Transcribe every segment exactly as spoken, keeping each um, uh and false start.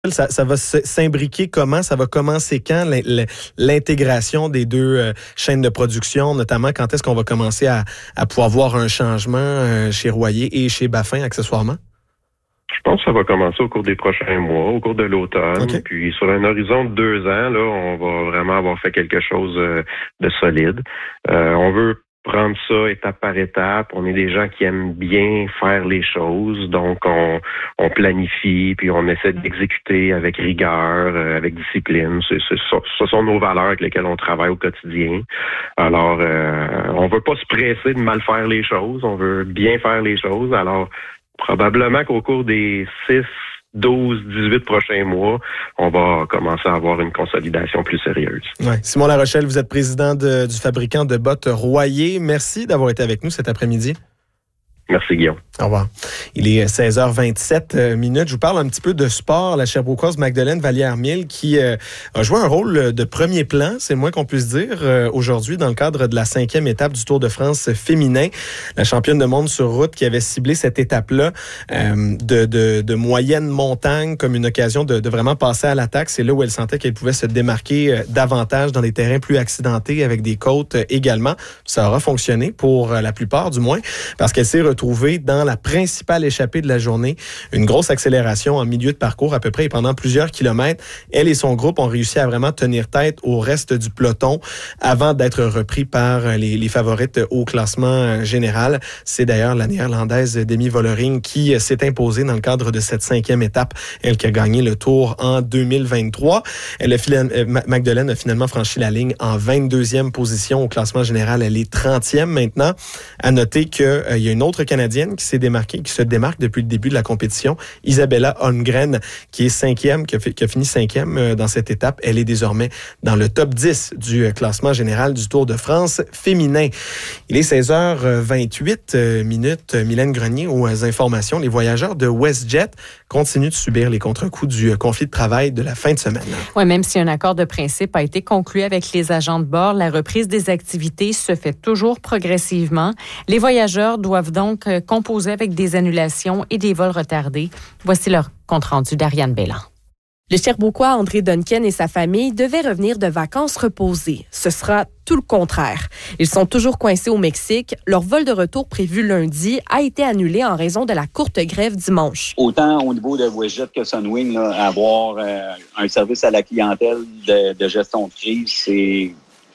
Ça, ça va s'imbriquer comment? Ça va commencer quand? L'intégration des deux euh, chaînes de production, notamment quand est-ce qu'on va commencer à, à pouvoir voir un changement euh, chez Royer et chez Baffin accessoirement? Je pense que ça va commencer au cours des prochains mois, au cours de l'automne. Okay. Puis sur un horizon de deux ans, là, on va vraiment avoir fait quelque chose euh, de solide. Euh, on veut prendre ça étape par étape. On est des gens qui aiment bien faire les choses, donc on, on planifie, puis on essaie d'exécuter avec rigueur, euh, avec discipline. C'est, c'est, ce sont nos valeurs avec lesquelles on travaille au quotidien. Alors, euh, on veut pas se presser de mal faire les choses, on veut bien faire les choses. Alors, probablement qu'au cours des six, douze, dix-huit prochains mois, on va commencer à avoir une consolidation plus sérieuse. Ouais. Simon Larochelle, vous êtes président de, du fabricant de bottes Royer. Merci d'avoir été avec nous cet après-midi. Merci, Guillaume. Au revoir. Il est seize heures vingt-sept minutes. Je vous parle un petit peu de sport. La Sherbrookeoise Magdeleine Vallière-Mille qui euh, a joué un rôle de premier plan, c'est le moins qu'on puisse dire, euh, aujourd'hui dans le cadre de la cinquième étape du Tour de France féminin. La championne de monde sur route qui avait ciblé cette étape-là euh, de, de, de moyenne montagne comme une occasion de, de vraiment passer à l'attaque. C'est là où elle sentait qu'elle pouvait se démarquer euh, davantage dans des terrains plus accidentés avec des côtes euh, également. Ça aura fonctionné pour euh, la plupart du moins parce qu'elle s'est retrouvée dans la principale échappée de la journée, une grosse accélération en milieu de parcours à peu près et pendant plusieurs kilomètres. Elle et son groupe ont réussi à vraiment tenir tête au reste du peloton avant d'être repris par les, les favorites au classement général. C'est d'ailleurs la néerlandaise Demi Vollering qui s'est imposée dans le cadre de cette cinquième étape. Elle qui a gagné le Tour en deux mille vingt-trois. Elle a, Magdeleine a finalement franchi la ligne en vingt-deuxième position au classement général. Elle est trentième maintenant. À noter qu'il euh, y a une autre Canadienne qui s'est démarquée, qui se démarque depuis le début de la compétition, Isabella Holmgren, qui est cinquième, qui a, fait, qui a fini cinquième dans cette étape. Elle est désormais dans le top dix du classement général du Tour de France féminin. Il est seize heures vingt-huit minutes. Mylène Grenier aux informations. Les voyageurs de WestJet continuent de subir les contre-coups du conflit de travail de la fin de semaine. Oui, même si un accord de principe a été conclu avec les agents de bord, la reprise des activités se fait toujours progressivement. Les voyageurs doivent donc composer avec des annulations et des vols retardés. Voici leur compte-rendu d'Ariane Bélan. Le Sherbrookeois André Duncan et sa famille devaient revenir de vacances reposées. Ce sera tout le contraire. Ils sont toujours coincés au Mexique. Leur vol de retour prévu lundi a été annulé en raison de la courte grève dimanche. Autant au niveau de WestJet que Sunwing, là, avoir euh, un service à la clientèle de, de gestion de crise, c'est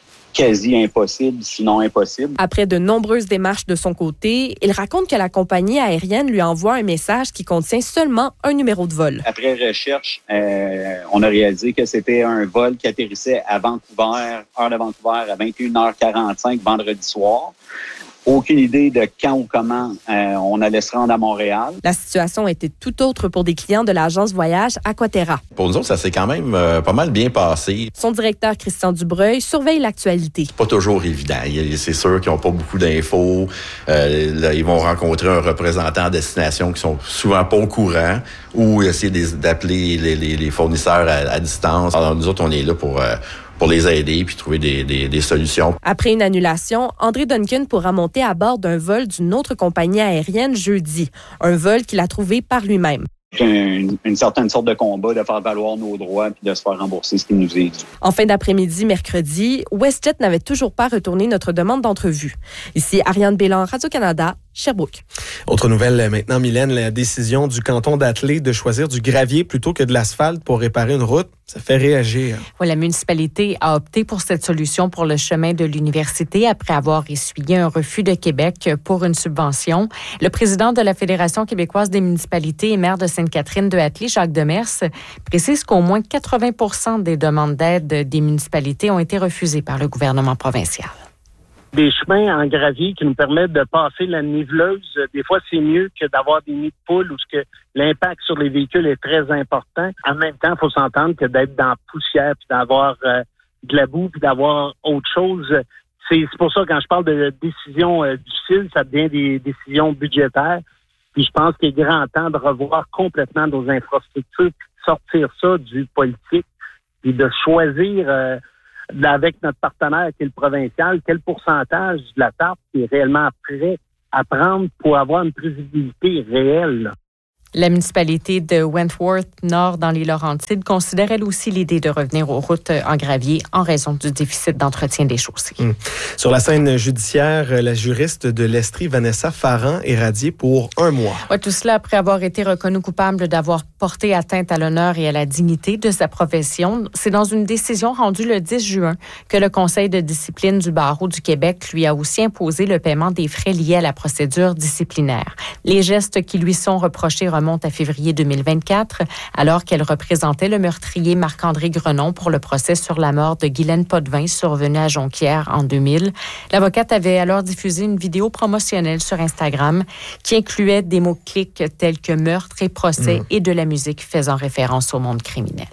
quasi impossible, sinon impossible. Après de nombreuses démarches de son côté, il raconte que la compagnie aérienne lui envoie un message qui contient seulement un numéro de vol. Après recherche, euh, on a réalisé que c'était un vol qui atterrissait à Vancouver, heure de Vancouver, à vingt et une heures quarante-cinq vendredi soir. Aucune idée de quand ou comment euh, on allait se rendre à Montréal. La situation était tout autre pour des clients de l'agence voyage Aquaterra. Pour nous autres, ça s'est quand même euh, pas mal bien passé. Son directeur, Christian Dubreuil, surveille l'actualité. C'est pas toujours évident. C'est sûr qu'ils n'ont pas beaucoup d'infos. Euh, là, ils vont rencontrer un représentant à destination qui sont souvent pas au courant ou essayer d'appeler les, les, les fournisseurs à, à distance. Alors, nous autres, on est là pour... Euh, pour les aider puis trouver des, des, des solutions. Après une annulation, André Duncan pourra monter à bord d'un vol d'une autre compagnie aérienne jeudi. Un vol qu'il a trouvé par lui-même. Une, une certaine sorte de combat de faire valoir nos droits puis de se faire rembourser ce qui nous est dû. En fin d'après-midi, mercredi, WestJet n'avait toujours pas retourné notre demande d'entrevue. Ici, Ariane Bélan, Radio-Canada, Sherbrooke. Autre nouvelle maintenant, Mylène, la décision du canton d'Athlée de choisir du gravier plutôt que de l'asphalte pour réparer une route, ça fait réagir. Oui, la municipalité a opté pour cette solution pour le chemin de l'université après avoir essuyé un refus de Québec pour une subvention. Le président de la Fédération québécoise des municipalités et maire de Sainte-Catherine de Athlée, Jacques Demers, précise qu'au moins quatre-vingts pour cent des demandes d'aide des municipalités ont été refusées par le gouvernement provincial. Des chemins en gravier qui nous permettent de passer la niveleuse. Des fois, c'est mieux que d'avoir des nids de poules où ce que l'impact sur les véhicules est très important. En même temps, il faut s'entendre que d'être dans la poussière, puis d'avoir euh, de la boue, puis d'avoir autre chose. C'est, c'est pour ça que quand je parle de décisions euh, difficiles, ça devient des décisions budgétaires. Puis je pense qu'il est grand temps de revoir complètement nos infrastructures, sortir ça du politique, puis de choisir... Euh, avec notre partenaire qui est le provincial, quel pourcentage de la tarte qui est réellement prêt à prendre pour avoir une prévisibilité réelle. La municipalité de Wentworth Nord dans les Laurentides considère elle aussi l'idée de revenir aux routes en gravier en raison du déficit d'entretien des chaussées. Mmh. Sur la scène judiciaire, la juriste de l'Estrie, Vanessa Farran, est radiée pour un mois. Ouais, tout cela après avoir été reconnue coupable d'avoir porté atteinte à l'honneur et à la dignité de sa profession. C'est dans une décision rendue le dix juin que le Conseil de discipline du barreau du Québec lui a aussi imposé le paiement des frais liés à la procédure disciplinaire. Les gestes qui lui sont reprochés remontent à février deux mille vingt-quatre, alors qu'elle représentait le meurtrier Marc-André Grenon pour le procès sur la mort de Guylaine Potvin survenu à Jonquière en deux mille. L'avocate avait alors diffusé une vidéo promotionnelle sur Instagram qui incluait des mots-clics tels que meurtre et procès mmh. et de la musique faisant référence au monde criminel.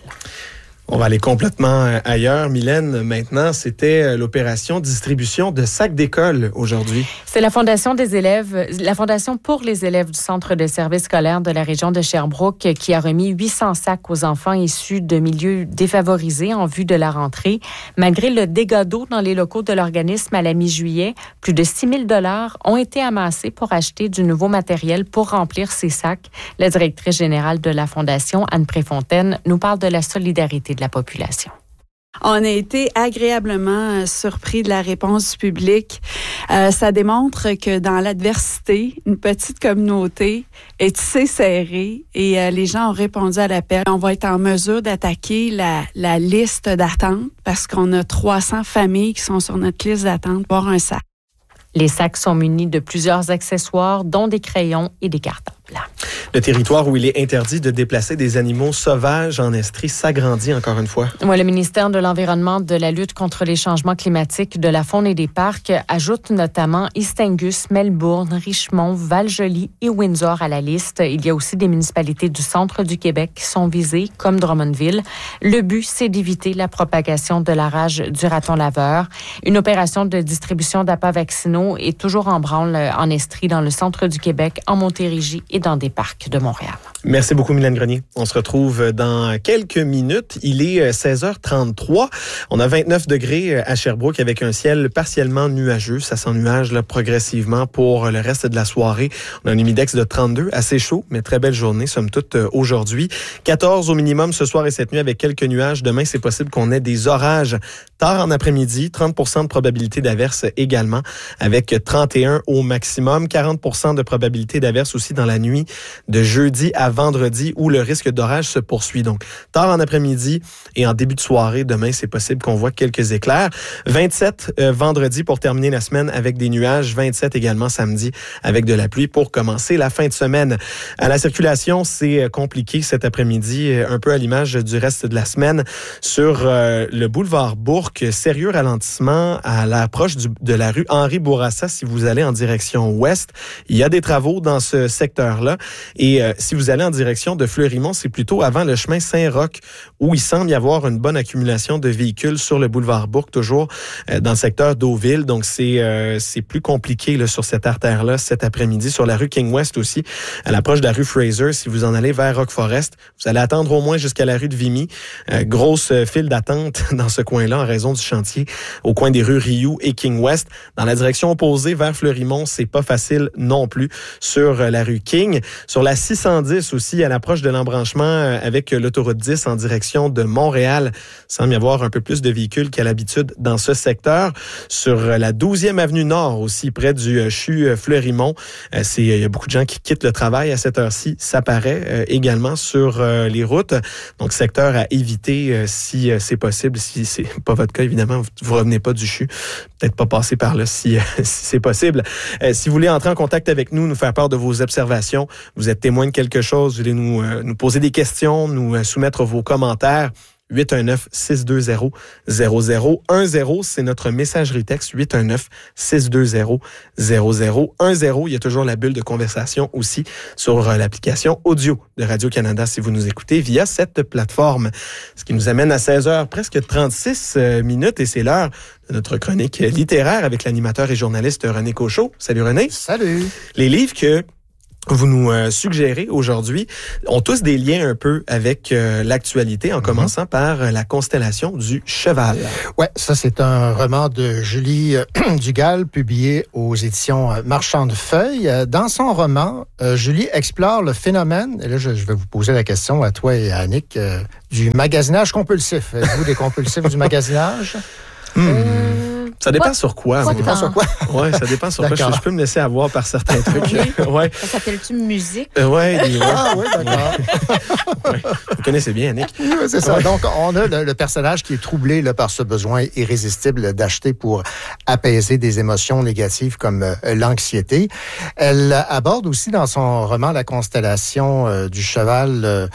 On va aller complètement ailleurs. Mylène, maintenant, c'était l'opération distribution de sacs d'école aujourd'hui. C'est la Fondation des élèves, la Fondation pour les élèves du Centre de services scolaires de la région de Sherbrooke qui a remis huit cents sacs aux enfants issus de milieux défavorisés en vue de la rentrée. Malgré le dégât d'eau dans les locaux de l'organisme à la mi-juillet, plus de six mille dollars ont été amassés pour acheter du nouveau matériel pour remplir ces sacs. La directrice générale de la Fondation, Anne Préfontaine, nous parle de la solidarité de la population. On a été agréablement surpris de la réponse du public. Euh, ça démontre que dans l'adversité, une petite communauté est tissée serrée et euh, les gens ont répondu à l'appel. On va être en mesure d'attaquer la, la liste d'attente parce qu'on a trois cents familles qui sont sur notre liste d'attente pour un sac. Les sacs sont munis de plusieurs accessoires, dont des crayons et des cartables. Le territoire où il est interdit de déplacer des animaux sauvages en Estrie s'agrandit encore une fois. Ouais, le ministère de l'Environnement, de la lutte contre les changements climatiques, de la faune et des parcs ajoute notamment East Angus, Melbourne, Richmond, Val-Joli et Windsor à la liste. Il y a aussi des municipalités du centre du Québec qui sont visées, comme Drummondville. Le but, c'est d'éviter la propagation de la rage du raton laveur. Une opération de distribution d'appâts vaccinaux est toujours en branle en Estrie, dans le centre du Québec, en Montérégie et dans des parcs de Montréal. Merci beaucoup, Mylène Grenier. On se retrouve dans quelques minutes. Il est seize heures trente-trois. On a vingt-neuf degrés à Sherbrooke avec un ciel partiellement nuageux. Ça s'ennuage là, progressivement pour le reste de la soirée. On a un humidex de trente-deux, assez chaud, mais très belle journée, somme toute, aujourd'hui. quatorze au minimum ce soir et cette nuit avec quelques nuages. Demain, c'est possible qu'on ait des orages tard en après-midi. trente pour cent de probabilité d'averse également, avec trente et un au maximum. quarante pour cent de probabilité d'averse aussi dans la nuit de jeudi à vendredi où le risque d'orage se poursuit. Donc, tard en après-midi et en début de soirée, demain, c'est possible qu'on voit quelques éclairs. vingt-sept euh, vendredi pour terminer la semaine avec des nuages. vingt-sept également samedi avec de la pluie pour commencer la fin de semaine. À la circulation, c'est compliqué cet après-midi, un peu à l'image du reste de la semaine. Sur euh, le boulevard Bourque, sérieux ralentissement à l'approche du, de la rue Henri Bourassa si vous allez en direction ouest. Il y a des travaux dans ce secteur-là. Et euh, si vous allez en direction de Fleurimont, c'est plutôt avant le chemin Saint-Roch où il semble y avoir une bonne accumulation de véhicules sur le boulevard Bourque, toujours euh, dans le secteur d'Eauville. Donc, c'est euh, c'est plus compliqué là, sur cette artère-là cet après-midi. Sur la rue King-West aussi, à l'approche de la rue Fraser, si vous en allez vers Rock Forest, vous allez attendre au moins jusqu'à la rue de Vimy. Euh, grosse euh, file d'attente dans ce coin-là en raison du chantier au coin des rues Rioux et King-West. Dans la direction opposée vers Fleurimont, c'est pas facile non plus sur euh, la rue King. Sur la six cent dix aussi, à l'approche de l'embranchement avec l'autoroute dix en direction de Montréal, il semble y avoir un peu plus de véhicules qu'à l'habitude dans ce secteur. Sur la douzième avenue Nord aussi, près du C H U Fleurimont, c'est, il y a beaucoup de gens qui quittent le travail à cette heure-ci. Ça paraît euh, également sur euh, les routes. Donc, secteur à éviter euh, si euh, c'est possible. Si c'est pas votre cas, évidemment, vous, vous revenez pas du C H U. Peut-être pas passer par là si, euh, si c'est possible. Euh, si vous voulez entrer en contact avec nous, nous faire part de vos observations, vous êtes témoin de quelque chose, vous voulez nous, euh, nous poser des questions, nous euh, soumettre vos commentaires, huit un neuf, six deux zéro, zéro zéro un zéro, c'est notre messagerie texte, huit un neuf, six deux zéro, zéro zéro un zéro. Il y a toujours la bulle de conversation aussi sur euh, l'application audio de Radio-Canada si vous nous écoutez via cette plateforme. Ce qui nous amène à seize heures, presque trente-six minutes, et c'est l'heure de notre chronique littéraire avec l'animateur et journaliste René Cochot. Salut René. Salut. Les livres que vous nous euh, suggérez aujourd'hui ont tous des liens un peu avec euh, l'actualité, en mm-hmm. commençant par euh, la constellation du cheval. Ouais, ça c'est un roman de Julie euh, Dugal, publié aux éditions euh, Marchand de Feuilles. Euh, dans son roman, euh, Julie explore le phénomène, et là je, je vais vous poser la question à toi et à Annick, euh, du magasinage compulsif. Êtes-vous des compulsifs du magasinage? Hmm. Euh... Ça dépend quoi? Sur quoi. quoi ça dépend sur quoi? Oui, ça dépend sur quoi. Je, je peux me laisser avoir par certains trucs. Oui. ouais. Ça s'appelle-tu musique? Euh, ouais, ouais. Ah oui, d'accord. Ouais. Vous connaissez bien, Nick. Oui, c'est ça. Ouais. Donc, on a le, le personnage qui est troublé là, par ce besoin irrésistible d'acheter pour apaiser des émotions négatives comme euh, l'anxiété. Elle aborde aussi dans son roman La constellation euh, du cheval euh,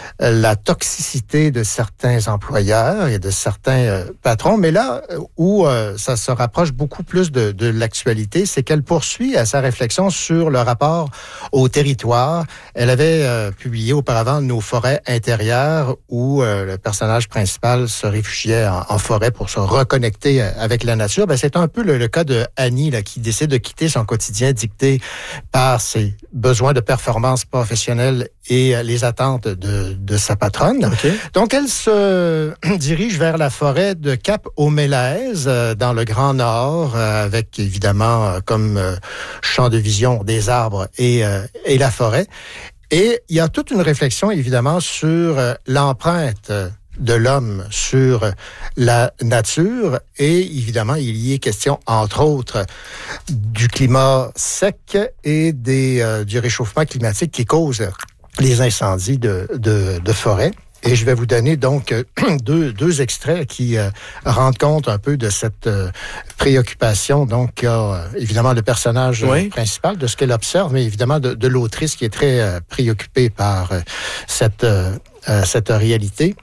la toxicité de certains employeurs et de certains euh, patrons. Mais là où euh, ça se rapproche beaucoup plus de, de l'actualité, c'est qu'elle poursuit à sa réflexion sur le rapport au territoire. Elle avait euh, publié auparavant Nos forêts intérieures, où euh, le personnage principal se réfugiait en, en forêt pour se reconnecter avec la nature. Ben, c'est un peu le, le cas de Annie là, qui décide de quitter son quotidien dicté par ses besoins de performance professionnelle et les attentes de, de sa patronne. Okay. Donc, elle se dirige vers la forêt de Cap-aux-Mélèzes, euh, dans le Grand Nord, euh, avec évidemment euh, comme euh, champ de vision des arbres et, euh, et la forêt. Et il y a toute une réflexion, évidemment, sur euh, l'empreinte de l'homme sur la nature. Et évidemment, il y est question, entre autres, du climat sec et des, euh, du réchauffement climatique qui cause les incendies de, de, de forêt. Et je vais vous donner donc deux, deux extraits qui euh, rendent compte un peu de cette euh, préoccupation. Donc, euh, évidemment, le personnage oui. principal, de ce qu'elle observe, mais évidemment de, de l'autrice qui est très euh, préoccupée par euh, cette, euh, euh, cette réalité.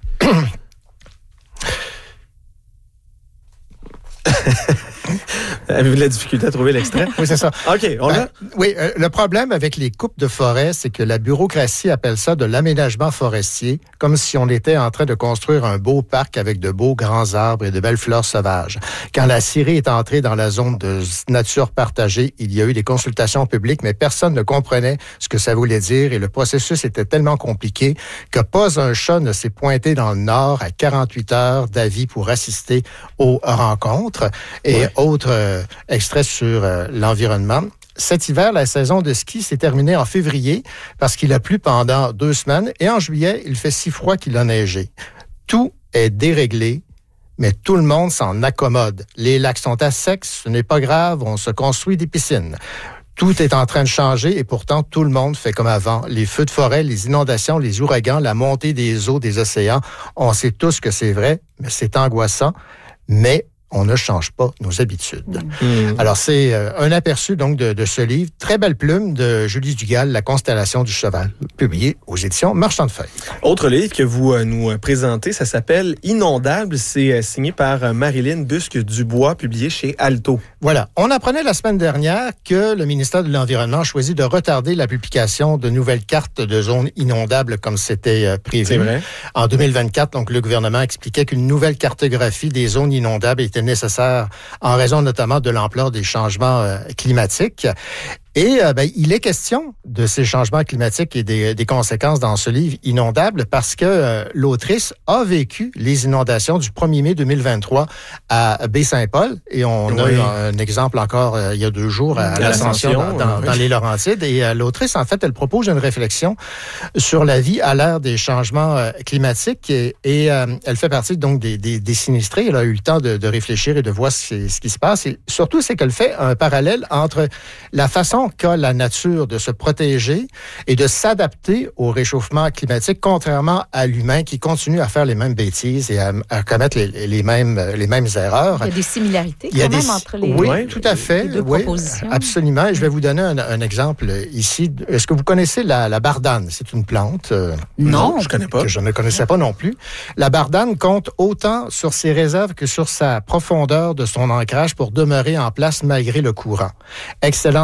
Avez-vous de la difficulté à trouver l'extrait? Oui, c'est ça. OK, on l'a? Euh, oui, euh, le problème avec les coupes de forêt, c'est que la bureaucratie appelle ça de l'aménagement forestier, comme si on était en train de construire un beau parc avec de beaux grands arbres et de belles fleurs sauvages. Quand la Syrie est entrée dans la zone de nature partagée, il y a eu des consultations publiques, mais personne ne comprenait ce que ça voulait dire et le processus était tellement compliqué que pas un chat ne s'est pointé dans le Nord à quarante-huit heures d'avis pour assister aux rencontres. Et ouais. autre euh, extrait sur euh, l'environnement. Cet hiver, la saison de ski s'est terminée en février parce qu'il a plu pendant deux semaines et en juillet, il fait si froid qu'il a neigé. Tout est déréglé, mais tout le monde s'en accommode. Les lacs sont à sec, ce n'est pas grave, on se construit des piscines. Tout est en train de changer et pourtant tout le monde fait comme avant. Les feux de forêt, les inondations, les ouragans, la montée des eaux des océans, on sait tous que c'est vrai, mais c'est angoissant. Mais on ne change pas nos habitudes. Mmh. Alors, c'est euh, un aperçu donc de, de ce livre. Très belle plume de Julie Dugal, La constellation du cheval, publié aux éditions Marchand de Feuilles. Autre livre que vous euh, nous présentez, ça s'appelle Inondable. C'est euh, signé par euh, Marilyn Busque-Dubois, publié chez Alto. Voilà. On apprenait la semaine dernière que le ministère de l'Environnement a choisi de retarder la publication de nouvelles cartes de zones inondables comme c'était euh, prévu. C'est vrai. En deux mille vingt-quatre, donc, le gouvernement expliquait qu'une nouvelle cartographie des zones inondables était nécessaire en raison notamment de l'ampleur des changements euh, climatiques. Et euh, ben, il est question de ces changements climatiques et des, des conséquences dans ce livre Inondable parce que euh, l'autrice a vécu les inondations du premier mai deux mille vingt-trois à Baie-Saint-Paul. Et on oui. a eu un exemple encore euh, il y a deux jours à, à l'Ascension dans, dans, oui. dans les Laurentides. Et euh, l'autrice, en fait, elle propose une réflexion sur la vie à l'ère des changements euh, climatiques et, et euh, elle fait partie donc des, des, des sinistrés. Elle a eu le temps de, de réfléchir et de voir ce, ce qui se passe. Et surtout, c'est qu'elle fait un parallèle entre la façon qu'a la nature de se protéger et de s'adapter au réchauffement climatique, contrairement à l'humain qui continue à faire les mêmes bêtises et à, à commettre les, les, mêmes, les mêmes erreurs. Il y a des similarités Il y a quand des... même entre les, oui, les, tout à fait. les deux oui, propositions. Absolument. Et je vais vous donner un, un exemple ici. Est-ce que vous connaissez la, la bardane? C'est une plante. Euh, non, je ne connais pas. Que je ne connaissais pas non plus. La bardane compte autant sur ses réserves que sur sa profondeur de son ancrage pour demeurer en place malgré le courant. Excellente stratégie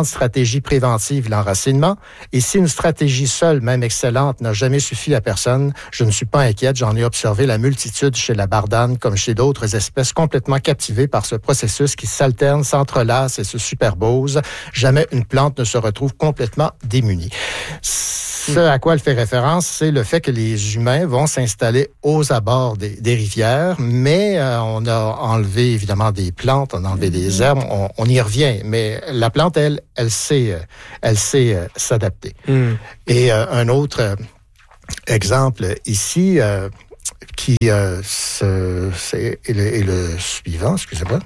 stratégie préventive, l'enracinement. Et si une stratégie seule, même excellente, n'a jamais suffi à personne, je ne suis pas inquiète. J'en ai observé la multitude chez la bardane, comme chez d'autres espèces complètement captivées par ce processus qui s'alterne, s'entrelace et se superpose. Jamais une plante ne se retrouve complètement démunie. Ce à quoi elle fait référence, c'est le fait que les humains vont s'installer aux abords des, des rivières, mais euh, on a enlevé évidemment des plantes, on a enlevé des herbes, on, on y revient. Mais la plante, elle, elle sait, elle sait euh, s'adapter. Mm. Et euh, un autre euh, exemple ici, euh, qui euh, se, c'est, est, le, est le suivant, excusez-moi.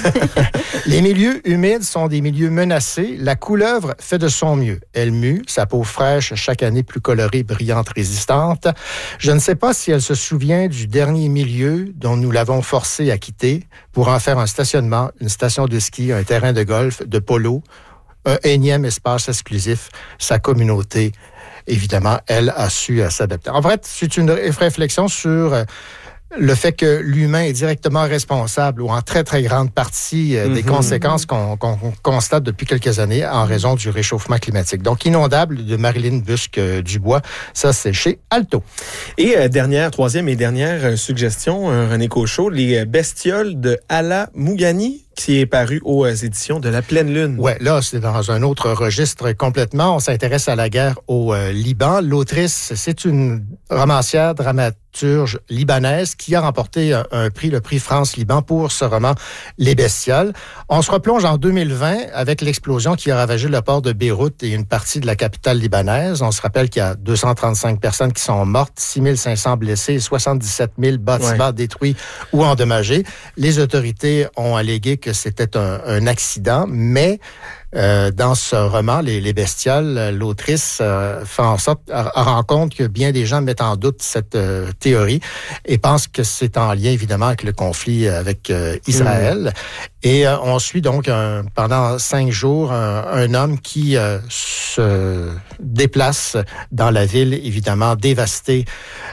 Les milieux humides sont des milieux menacés. La couleuvre fait de son mieux. Elle mue, sa peau fraîche, chaque année plus colorée, brillante, résistante. Je ne sais pas si elle se souvient du dernier milieu dont nous l'avons forcée à quitter pour en faire un stationnement, une station de ski, un terrain de golf, de polo, un énième espace exclusif, sa communauté. Évidemment, elle a su euh, s'adapter. En fait, c'est une réflexion sur euh, le fait que l'humain est directement responsable ou en très, très grande partie euh, des mm-hmm. conséquences qu'on, qu'on constate depuis quelques années en raison du réchauffement climatique. Donc, Inondable de Marilyn Busque-Dubois, ça, c'est chez Alto. Et euh, dernière, troisième et dernière euh, suggestion, euh, René Cochot, les bestioles de Ala Mougani, qui est paru aux éditions de La Pleine Lune. Ouais, là, c'est dans un autre registre complètement. On s'intéresse à la guerre au euh, Liban. L'autrice, c'est une romancière, dramaturge libanaise qui a remporté un, un prix, le prix France-Liban, pour ce roman Les Bestioles. On se replonge en deux mille vingt avec l'explosion qui a ravagé le port de Beyrouth et une partie de la capitale libanaise. On se rappelle qu'il y a deux cent trente-cinq personnes qui sont mortes, six mille cinq cents blessés et soixante-dix-sept mille bâtiments ouais. détruits ou endommagés. Les autorités ont allégué que c'était un, un accident, mais euh, dans ce roman, Les, les Bestioles, l'autrice euh, fait en sorte, rend compte que bien des gens mettent en doute cette euh, théorie et pensent que c'est en lien évidemment avec le conflit avec euh, Israël. Mmh. Et euh, on suit donc un, pendant cinq jours un, un homme qui euh, se déplace dans la ville évidemment dévastée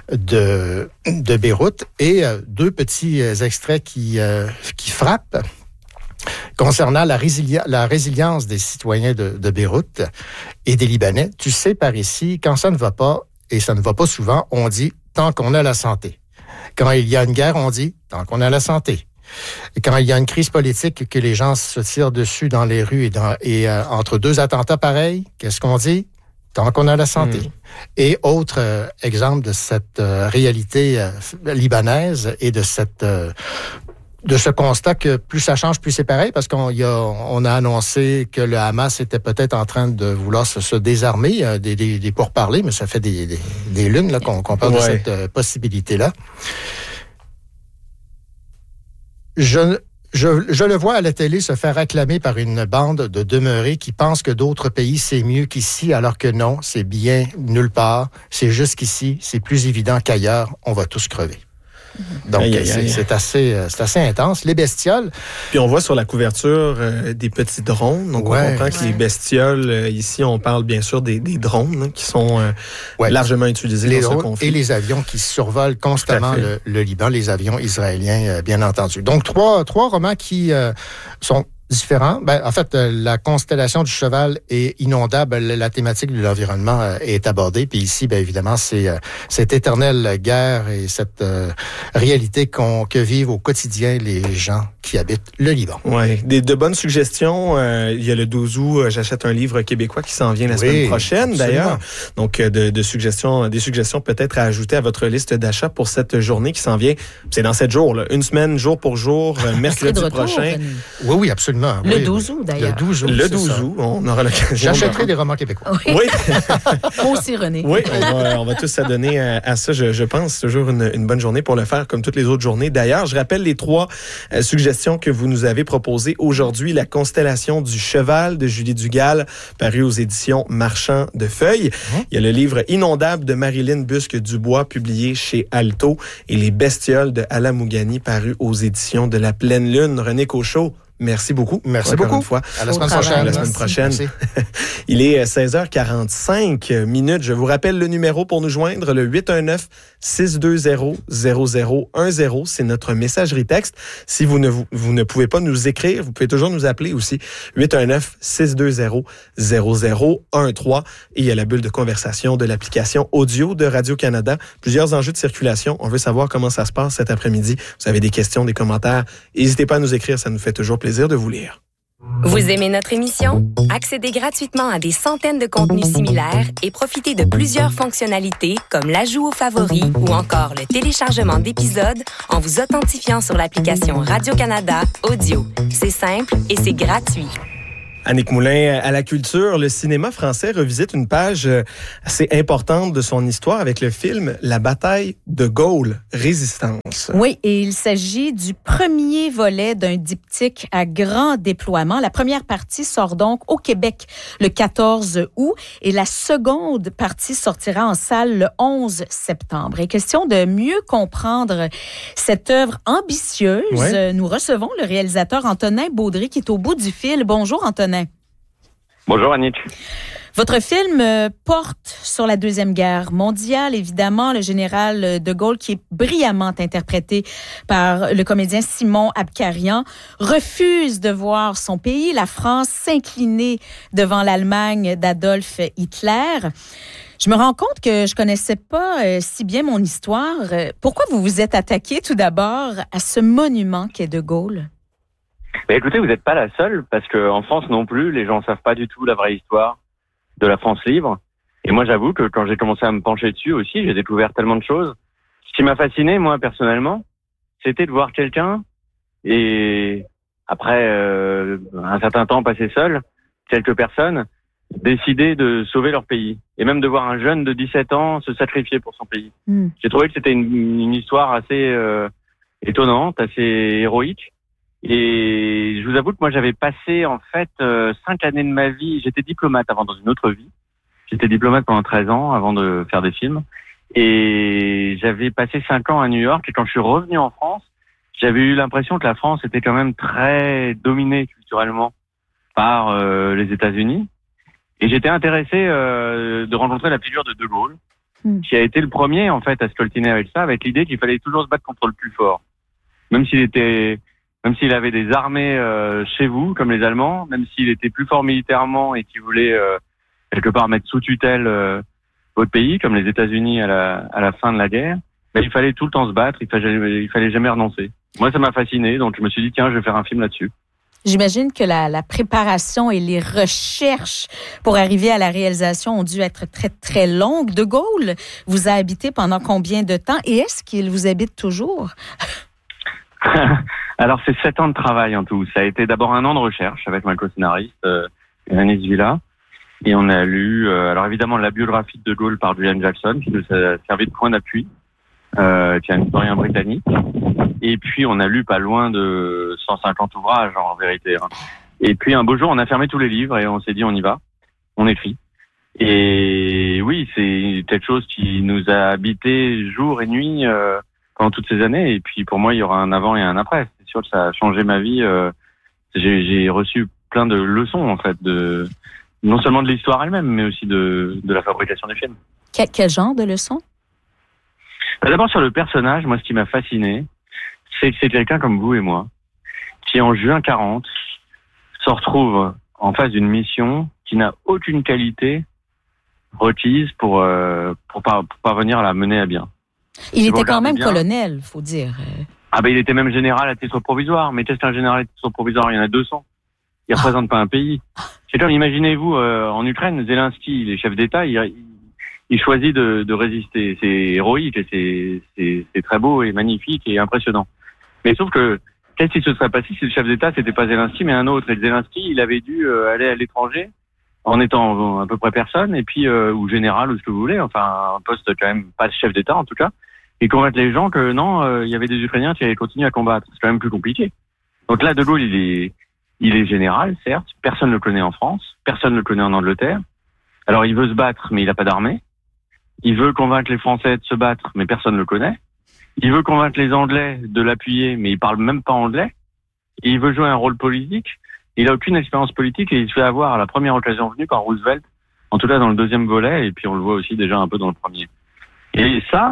de, de Beyrouth et euh, deux petits extraits qui, euh, qui frappent. Concernant la, résilia- la résilience des citoyens de, de Beyrouth et des Libanais, tu sais, par ici, quand ça ne va pas, et ça ne va pas souvent, on dit « tant qu'on a la santé ». Quand il y a une guerre, on dit « tant qu'on a la santé ». Et quand il y a une crise politique, que les gens se tirent dessus dans les rues et, dans, et euh, entre deux attentats pareils, qu'est-ce qu'on dit? Tant qu'on a la santé. Mmh. Et autre euh, exemple de cette euh, réalité euh, libanaise et de cette... Euh, de ce constat que plus ça change, plus c'est pareil, parce qu'on y a, on a annoncé que le Hamas était peut-être en train de vouloir se, se désarmer, euh, des, des, des pourparlers, mais ça fait des, des, des lunes là, qu'on, qu'on parle ouais. de cette euh, possibilité-là. Je, je, je le vois à la télé se faire acclamer par une bande de demeurés qui pensent que d'autres pays, c'est mieux qu'ici, alors que non, c'est bien nulle part. C'est juste qu'ici, c'est plus évident qu'ailleurs, on va tous crever. Donc, aïe, aïe, aïe. C'est, c'est, assez, c'est assez intense. Les bestioles... Puis on voit sur la couverture euh, des petits drones. Donc, ouais, on comprend ouais. que les bestioles, euh, ici, on parle bien sûr des, des drones hein, qui sont euh, ouais. largement utilisés les dans drones ce conflit. Et les avions qui survolent constamment le, le Liban, les avions israéliens, euh, bien entendu. Donc, trois, trois romans qui euh, sont... différent. Ben, en fait, euh, la constellation du cheval est inondable. La thématique de l'environnement euh, est abordée. Puis ici, ben, évidemment, c'est euh, cette éternelle guerre et cette euh, réalité qu'on, que vivent au quotidien les gens qui habitent le Liban. Oui, des, de bonnes suggestions. Euh, il y a le douze août, euh, j'achète un livre québécois qui s'en vient la oui, semaine prochaine, absolument. D'ailleurs. Donc, euh, de, de suggestions, des suggestions peut-être à ajouter à votre liste d'achat pour cette journée qui s'en vient. C'est dans sept jours, là. Une semaine, jour pour jour, euh, mercredi retour, prochain. René. Oui, oui, absolument. Le oui, douze août, d'ailleurs. Le douze août, le douze août, on aura l'occasion. J'achèterai des romans québécois. Oui. oui. Moi aussi, René. Oui, on va, on va tous s'adonner à, à ça, je, je pense. C'est toujours une, une bonne journée pour le faire, comme toutes les autres journées. D'ailleurs, je rappelle les trois euh, suggestions que vous nous avez proposées aujourd'hui. La constellation du cheval de Julie Dugal, paru aux éditions Marchand de Feuilles. Mmh. Il y a le livre Inondable de Marilyn Busque-Dubois, publié chez Alto. Et Les Bestioles de Ala Mougani, paru aux éditions de La Pleine Lune. René Cochot, merci beaucoup. Merci beaucoup. Une fois. À la semaine prochaine. À la semaine prochaine. Il est seize heures quarante-cinq minutes. Je vous rappelle le numéro pour nous joindre, le huit un neuf six deux zéro zéro zéro un zéro. C'est notre messagerie texte. Si vous ne, vous, vous ne pouvez pas nous écrire, vous pouvez toujours nous appeler aussi. huit un neuf, six deux zéro, zéro zéro un trois. Et il y a la bulle de conversation de l'application audio de Radio-Canada. Plusieurs enjeux de circulation. On veut savoir comment ça se passe cet après-midi. Vous avez des questions, des commentaires. N'hésitez pas à nous écrire. Ça nous fait toujours plaisir de vous lire. Vous aimez notre émission? Accédez gratuitement à des centaines de contenus similaires et profitez de plusieurs fonctionnalités comme l'ajout aux favoris ou encore le téléchargement d'épisodes en vous authentifiant sur l'application Radio-Canada Audio. C'est simple et c'est gratuit. Annick Moulin, à la culture, le cinéma français revisite une page assez importante de son histoire avec le film La bataille de Gaulle, Résistance. Oui, et il s'agit du premier volet d'un diptyque à grand déploiement. La première partie sort donc au Québec le quatorze août et la seconde partie sortira en salle le onze septembre. Et question de mieux comprendre cette œuvre ambitieuse, ouais. Nous recevons le réalisateur Antonin Baudry qui est au bout du fil. Bonjour Antonin. Bonjour Annick. Votre film porte sur la Deuxième Guerre mondiale, évidemment, le général de Gaulle, qui est brillamment interprété par le comédien Simon Abkarian, refuse de voir son pays, la France, s'incliner devant l'Allemagne d'Adolf Hitler. Je me rends compte que je connaissais pas euh, si bien mon histoire. Pourquoi vous vous êtes attaqué tout d'abord à ce monument qu'est de Gaulle? Ben écoutez, vous n'êtes pas la seule, parce qu'en France non plus, les gens ne savent pas du tout la vraie histoire de la France libre. Et moi, j'avoue que quand j'ai commencé à me pencher dessus aussi, j'ai découvert tellement de choses. Ce qui m'a fasciné, moi, personnellement, c'était de voir quelqu'un, et après euh, un certain temps passé seul, quelques personnes, décider de sauver leur pays. Et même de voir un jeune de dix-sept ans se sacrifier pour son pays. Mmh. J'ai trouvé que c'était une, une histoire assez euh, étonnante, assez héroïque. Et je vous avoue que moi, j'avais passé, en fait, euh, cinq années de ma vie. J'étais diplomate avant dans une autre vie. J'étais diplomate pendant treize ans avant de faire des films. Et j'avais passé cinq ans à New York. Et quand je suis revenu en France, j'avais eu l'impression que la France était quand même très dominée culturellement par euh, les États-Unis. Et j'étais intéressé euh, de rencontrer la figure de De Gaulle, mmh. qui a été le premier, en fait, à se coltiner avec ça, avec l'idée qu'il fallait toujours se battre contre le plus fort. Même s'il était... Même s'il avait des armées euh, chez vous, comme les Allemands, même s'il était plus fort militairement et qu'il voulait euh, quelque part mettre sous tutelle euh, votre pays, comme les États-Unis à la, à la fin de la guerre, ben, il fallait tout le temps se battre, il fallait, il fallait jamais renoncer. Moi, ça m'a fasciné, donc je me suis dit, tiens, je vais faire un film là-dessus. J'imagine que la, la préparation et les recherches pour arriver à la réalisation ont dû être très, très longues. De Gaulle vous a habité pendant combien de temps et est-ce qu'il vous habite toujours? Alors, c'est sept ans de travail en tout. Ça a été d'abord un an de recherche avec ma co-scénariste, euh, Anis Villa. Et on a lu, euh, alors évidemment, la biographie de De Gaulle par Julian Jackson, qui nous a servi de point d'appui, euh, qui est un historien britannique. Et puis, on a lu pas loin de cent cinquante ouvrages, en vérité. Hein. Et puis, un beau jour, on a fermé tous les livres et on s'est dit, on y va. On écrit. Et oui, c'est quelque chose qui nous a habité jour et nuit, euh, pendant toutes ces années. Et puis, pour moi, il y aura un avant et un après. C'est sûr que ça a changé ma vie. Euh, j'ai, j'ai reçu plein de leçons, en fait, de, non seulement de l'histoire elle-même, mais aussi de, de la fabrication des films. Quel, quel genre de leçons? D'abord, sur le personnage, moi, ce qui m'a fasciné, c'est que c'est quelqu'un comme vous et moi, qui, en juin quarante, se retrouve en face d'une mission qui n'a aucune qualité requise pour, euh, pour, par, pour parvenir à la mener à bien. Il si était quand même bien, colonel, faut dire. Ah ben il était même général à titre provisoire. Mais qu'est-ce qu'un général à titre provisoire? Il y en a deux cents. Il ne ah. représente pas un pays. C'est comme, imaginez-vous, euh, en Ukraine, Zelensky, les chefs d'État, il, il, il choisit de, de résister. C'est héroïque et c'est, c'est, c'est très beau et magnifique et impressionnant. Mais sauf que, qu'est-ce qui se serait passé si le chef d'État, c'était pas Zelensky, mais un autre? Et Zelensky, il avait dû euh, aller à l'étranger en étant à peu près personne, et puis euh, ou général, ou ce que vous voulez, enfin un poste quand même pas de chef d'État en tout cas, et convaincre les gens que non, il euh, y avait des Ukrainiens qui allaient continuer à combattre. C'est quand même plus compliqué. Donc là, De Gaulle, il est, il est général, certes, personne ne le connaît en France, personne ne le connaît en Angleterre. Alors il veut se battre, mais il n'a pas d'armée. Il veut convaincre les Français de se battre, mais personne ne le connaît. Il veut convaincre les Anglais de l'appuyer, mais il parle même pas anglais. Et il veut jouer un rôle politique. Il a aucune expérience politique et il se fait avoir à la première occasion venue par Roosevelt, en tout cas dans le deuxième volet, et puis on le voit aussi déjà un peu dans le premier. Et ça,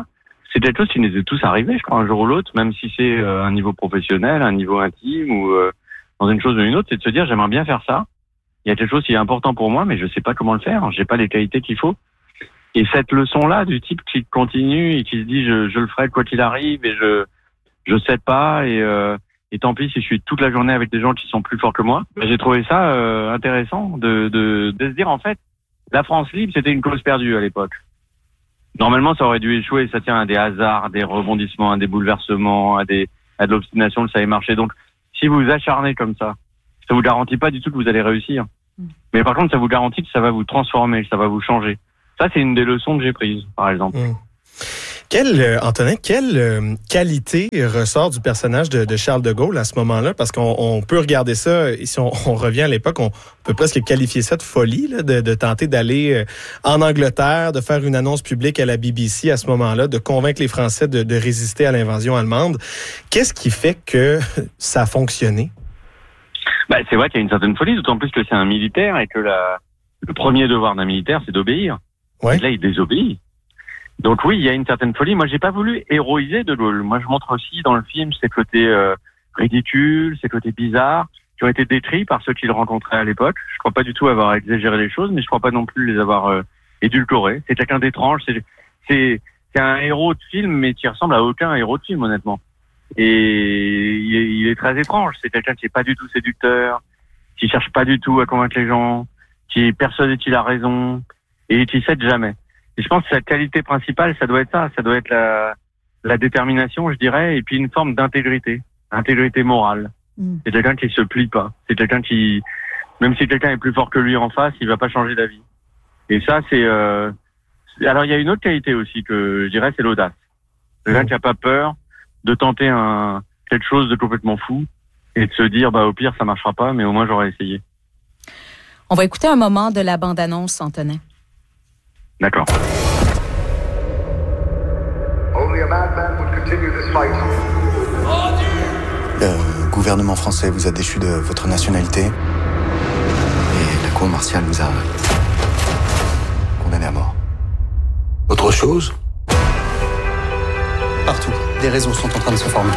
c'est quelque chose qui nous est tous arrivé, je crois, un jour ou l'autre, même si c'est euh, un niveau professionnel, un niveau intime ou euh, dans une chose ou une autre, c'est de se dire j'aimerais bien faire ça. Il y a quelque chose qui est important pour moi, mais je sais pas comment le faire. J'ai pas les qualités qu'il faut. Et cette leçon-là du type qui continue et qui se dit je, je le ferai quoi qu'il arrive et je je cède pas et euh, et tant pis si je suis toute la journée avec des gens qui sont plus forts que moi. J'ai trouvé ça euh, intéressant de, de de se dire en fait la France libre c'était une cause perdue à l'époque. Normalement ça aurait dû échouer. Ça tient à des hasards, à des rebondissements, à des bouleversements, à des à de l'obstination que ça ait marché. Donc si vous vous acharnez comme ça, ça vous garantit pas du tout que vous allez réussir. Mais par contre ça vous garantit que ça va vous transformer, que ça va vous changer. Ça, c'est une des leçons que j'ai prises, par exemple. Mmh. Quelle, euh, Antonin, quelle euh, qualité ressort du personnage de, de Charles de Gaulle à ce moment-là? Parce qu'on on peut regarder ça, et si on, on revient à l'époque, on peut presque qualifier ça de folie, là, de, de tenter d'aller euh, en Angleterre, de faire une annonce publique à la B B C à ce moment-là, de convaincre les Français de, de résister à l'invasion allemande. Qu'est-ce qui fait que ça a fonctionné? Ben, c'est vrai qu'il y a une certaine folie, d'autant plus que c'est un militaire et que la, le premier devoir d'un militaire, c'est d'obéir. Ouais. Et là, il désobéit. Donc oui, il y a une certaine folie. Moi, j'ai pas voulu héroïser de Gaulle. Moi, je montre aussi dans le film ces côtés euh, ridicules, ces côtés bizarres, qui ont été décrits par ceux qui le rencontraient à l'époque. Je crois pas du tout avoir exagéré les choses, mais je crois pas non plus les avoir euh, édulcorés. C'est quelqu'un d'étrange. C'est, c'est, c'est un héros de film, mais qui ressemble à aucun héros de film, honnêtement. Et il est, il est très étrange. C'est quelqu'un qui est pas du tout séducteur, qui cherche pas du tout à convaincre les gens, qui est persuadé qu'il a raison, et qui cède jamais. Et je pense que sa qualité principale, ça doit être ça, ça doit être la, la détermination, je dirais, et puis une forme d'intégrité, intégrité morale. Mmh. C'est quelqu'un qui se plie pas. C'est quelqu'un qui, même si quelqu'un est plus fort que lui en face, il va pas changer d'avis. Et ça, c'est. Euh... Alors il y a une autre qualité aussi que je dirais, c'est l'audace. Quelqu'un mmh. qui a pas peur de tenter un quelque chose de complètement fou et de se dire, bah au pire ça marchera pas, mais au moins j'aurais essayé. On va écouter un moment de la bande-annonce, Antonin. D'accord. Le gouvernement français vous a déchu de votre nationalité et la cour martiale vous a condamné à mort. Autre chose? Partout, des réseaux sont en train de se former.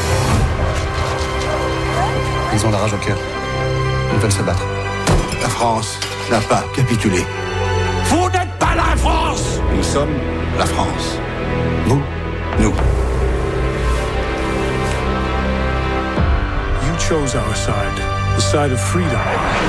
Ils ont la rage au cœur. Ils veulent se battre. La France n'a pas capitulé. Vous n'êtes pas la France! Nous sommes la France. Vous, nous. You chose our side, the side of freedom.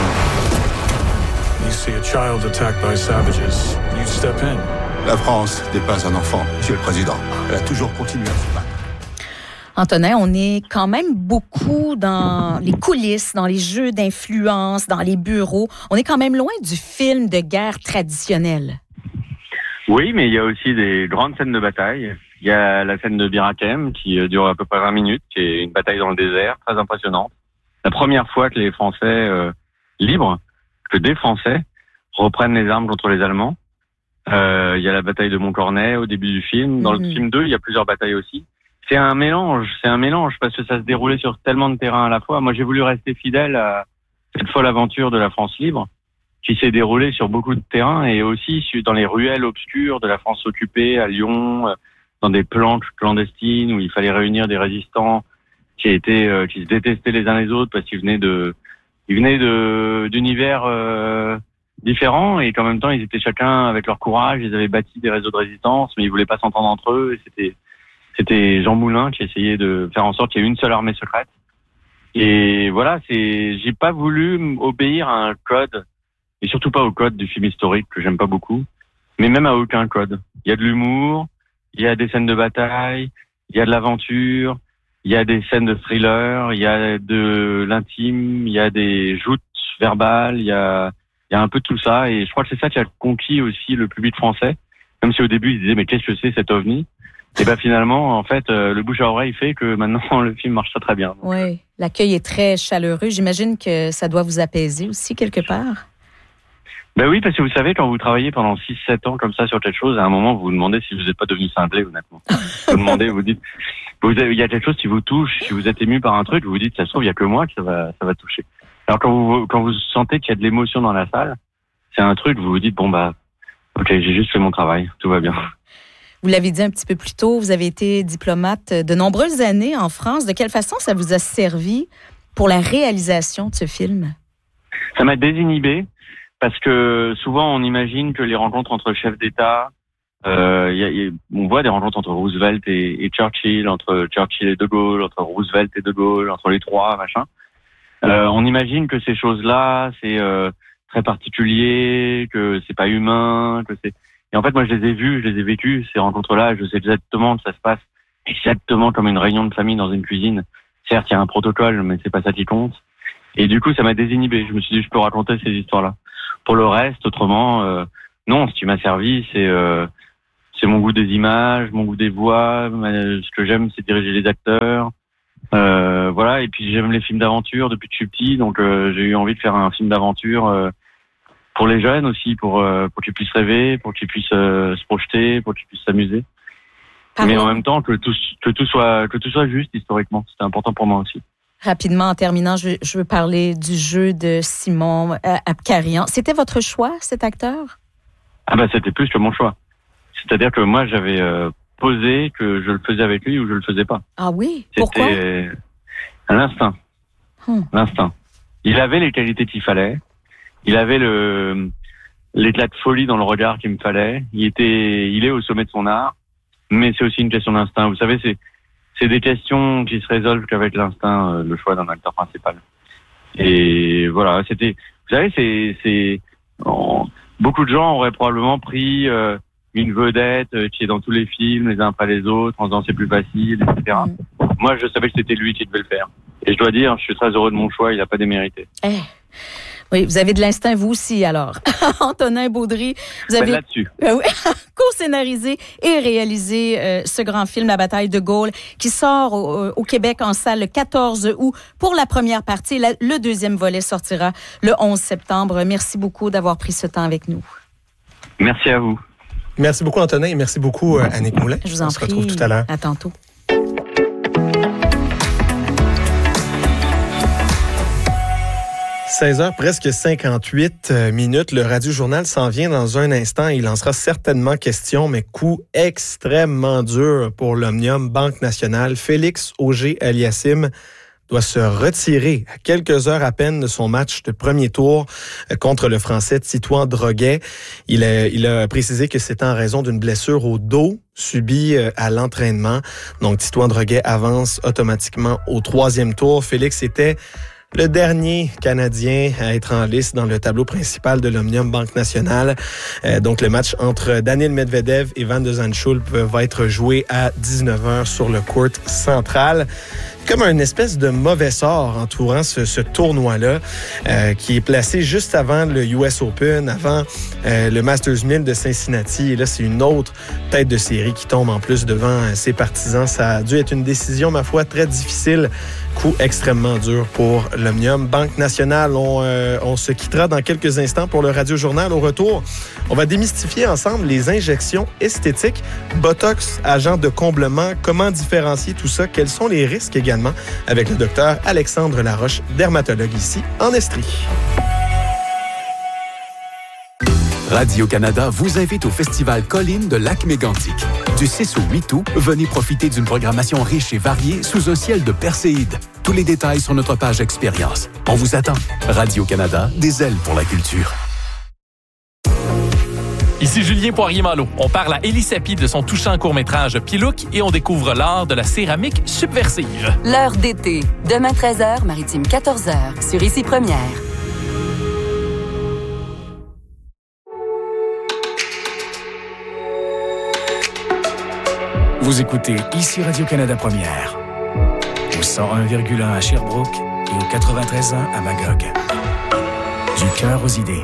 You see a child attacked by savages, you step in. La France n'est pas un enfant, Monsieur le Président. Elle a toujours continué à se battre. Antonin, on est quand même beaucoup dans les coulisses, dans les jeux d'influence, dans les bureaux. On est quand même loin du film de guerre traditionnel. Oui, mais il y a aussi des grandes scènes de bataille. Il y a la scène de Bir Hakeim qui dure à peu près vingt minutes, qui est une bataille dans le désert, très impressionnante. La première fois que les Français euh, libres, que des Français, reprennent les armes contre les Allemands. Euh, il y a la bataille de Montcornet au début du film. Dans mm-hmm. le film deux, il y a plusieurs batailles aussi. C'est un mélange, c'est un mélange parce que ça se déroulait sur tellement de terrains à la fois. Moi, j'ai voulu rester fidèle à cette folle aventure de la France libre qui s'est déroulée sur beaucoup de terrains et aussi dans les ruelles obscures de la France occupée à Lyon, dans des planques clandestines où il fallait réunir des résistants qui étaient, euh, qui se détestaient les uns les autres parce qu'ils venaient de, ils venaient de, d'univers euh, différents et qu'en même temps ils étaient chacun avec leur courage, ils avaient bâti des réseaux de résistance, mais ils voulaient pas s'entendre entre eux. Et c'était C'était Jean Moulin qui essayait de faire en sorte qu'il y ait une seule armée secrète. Et voilà, c'est, j'ai pas voulu obéir à un code, et surtout pas au code du film historique que j'aime pas beaucoup, mais même à aucun code. Il y a de l'humour, il y a des scènes de bataille, il y a de l'aventure, il y a des scènes de thriller, il y a de l'intime, il y a des joutes verbales, il y a, il y a un peu de tout ça, et je crois que c'est ça qui a conquis aussi le public français, même si au début ils disaient mais qu'est-ce que c'est cet ovni? Et ben finalement, en fait, euh, le bouche à oreille fait que maintenant le film marche très très bien. Oui, l'accueil est très chaleureux. J'imagine que ça doit vous apaiser aussi quelque part. Ben oui, parce que vous savez, quand vous travaillez pendant six sept ans comme ça sur quelque chose, à un moment vous vous demandez si vous n'êtes pas devenu cinglé, honnêtement. Vous demandez, vous dites, vous avez, il y a quelque chose qui vous touche, si vous êtes ému par un truc, vous vous dites, ça se trouve, il y a que moi que ça va, ça va toucher. Alors quand vous quand vous sentez qu'il y a de l'émotion dans la salle, c'est un truc, vous vous dites, bon bah, ok, j'ai juste fait mon travail, tout va bien. Vous l'avez dit un petit peu plus tôt, vous avez été diplomate de nombreuses années en France. De quelle façon ça vous a servi pour la réalisation de ce film? Ça m'a désinhibé parce que souvent on imagine que les rencontres entre chefs d'État, euh, y a, y a, on voit des rencontres entre Roosevelt et, et Churchill, entre Churchill et De Gaulle, entre Roosevelt et De Gaulle, entre les trois, machin. Euh, on imagine que ces choses-là, c'est euh, très particulier, que c'est pas humain, que c'est... Et en fait, moi, je les ai vus, je les ai vécus, ces rencontres-là. Je sais exactement que ça se passe exactement comme une réunion de famille dans une cuisine. Certes, il y a un protocole, mais c'est pas ça qui compte. Et du coup, ça m'a désinhibé. Je me suis dit, je peux raconter ces histoires-là. Pour le reste, autrement, euh, non, ce qui m'a servi, c'est euh, c'est mon goût des images, mon goût des voix. Ce que j'aime, c'est diriger les acteurs. Euh, voilà. Et puis, j'aime les films d'aventure depuis que je suis petit. Donc, euh, j'ai eu envie de faire un film d'aventure euh, pour les jeunes aussi, pour, euh, pour qu'ils puissent rêver, pour qu'ils puissent euh, se projeter, pour qu'ils puissent s'amuser. Pardon. Mais en même temps, que tout, que tout soit, que tout soit juste historiquement. C'était important pour moi aussi. Rapidement, en terminant, je, je veux parler du jeu de Simon euh, Abkarian. C'était votre choix, cet acteur? Ah ben, c'était plus que mon choix. C'est-à-dire que moi, j'avais euh, posé que je le faisais avec lui ou je le faisais pas. Ah oui? Pourquoi? C'était un instinct. Hmm. L'instinct. Il avait les qualités qu'il fallait. Il avait le l'éclat de folie dans le regard qu'il me fallait. Il était, il est au sommet de son art. Mais c'est aussi une question d'instinct. Vous savez, c'est c'est des questions qui se résolvent qu'avec l'instinct, euh, le choix d'un acteur principal. Et voilà, c'était... Vous savez, c'est... c'est oh, beaucoup de gens auraient probablement pris euh, une vedette euh, qui est dans tous les films, les uns après les autres, en disant c'est plus facile, et cetera. Mm. Moi, je savais que c'était lui qui devait le faire. Et je dois dire, je suis très heureux de mon choix, il n'a pas démérité. Eh. Oui, vous avez de l'instinct, vous aussi, alors. Antonin Baudry, vous avez ben là-dessus. Euh, oui, co-scénarisé et réalisé euh, ce grand film, La bataille de Gaulle, qui sort au, au Québec en salle le quatorze août pour la première partie. La, le deuxième volet sortira le onze septembre. Merci beaucoup d'avoir pris ce temps avec nous. Merci à vous. Merci beaucoup, Antonin, et merci beaucoup, euh, Annick Moulin. Je vous en On prie. se retrouve tout à l'heure. À tantôt. seize heures, presque cinquante-huit minutes. Le Radio-Journal s'en vient dans un instant. Il en sera certainement question, mais coup extrêmement dur pour l'Omnium Banque Nationale. Félix Auger-Aliassime doit se retirer à quelques heures à peine de son match de premier tour contre le Français Titouan Droguet. Il a, il a précisé que c'est en raison d'une blessure au dos subie à l'entraînement. Donc, Titouan Droguet avance automatiquement au troisième tour. Félix était le dernier Canadien à être en liste dans le tableau principal de l'Omnium Banque Nationale. Euh, donc, le match entre Daniil Medvedev et Van de Zandschulp va être joué à dix-neuf heures sur le court central. Comme une espèce de mauvais sort entourant ce, ce tournoi-là, euh, qui est placé juste avant le U S Open, avant euh, le Masters mille de Cincinnati. Et là, c'est une autre tête de série qui tombe en plus devant euh, ses partisans. Ça a dû être une décision, ma foi, très difficile. Coup extrêmement dur pour l'Omnium Banque Nationale. On, euh, on se quittera dans quelques instants pour le Radio-Journal. Au retour, on va démystifier ensemble les injections esthétiques, Botox, agent de comblement, comment différencier tout ça, quels sont les risques également, avec le docteur Alexandre Laroche, dermatologue ici en Estrie. Radio-Canada vous invite au Festival Colline de Lac-Mégantic. Du six au huit août, venez profiter d'une programmation riche et variée sous un ciel de perséides. Tous les détails sur notre page Expérience. On vous attend. Radio-Canada, des ailes pour la culture. Ici Julien Poirier-Malo. On parle à Élie Sapi de son touchant court-métrage Pilouk et on découvre l'art de la céramique subversive. L'heure d'été. Demain treize heures, Maritime quatorze heures, sur Ici Première. Vous écoutez Ici Radio-Canada Première, au cent un virgule un à Sherbrooke et au quatre-vingt-treize virgule un à Magog. Du cœur aux idées.